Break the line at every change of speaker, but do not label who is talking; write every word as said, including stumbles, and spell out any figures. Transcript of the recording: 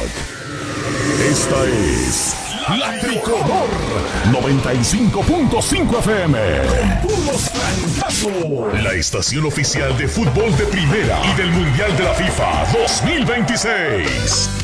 Esta es La Tricolor noventa y cinco punto cinco F M. Con puros trancazos. La estación oficial de fútbol de primera y del Mundial de la FIFA dos mil veintiséis.